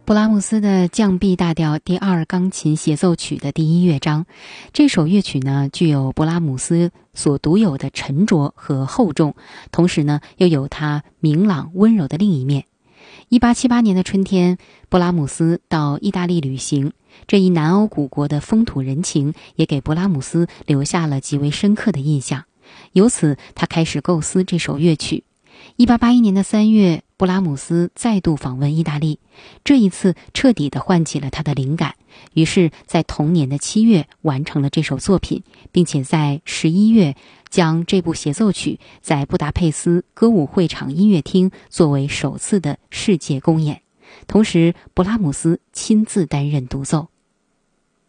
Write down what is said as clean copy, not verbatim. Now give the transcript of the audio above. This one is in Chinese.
布拉姆斯的降 B 大调第二钢琴协奏曲的第一乐章，这首乐曲呢，具有布拉姆斯所独有的沉着和厚重，同时呢，又有他明朗温柔的另一面。1878年的春天，布拉姆斯到意大利旅行，这一南欧古国的风土人情也给布拉姆斯留下了极为深刻的印象。由此，他开始构思这首乐曲。1881年的3月，布拉姆斯再度访问意大利，这一次彻底地唤起了他的灵感，于是在同年的7月完成了这首作品，并且在11月将这部协奏曲在布达佩斯歌舞会场音乐厅作为首次的世界公演，同时布拉姆斯亲自担任独奏。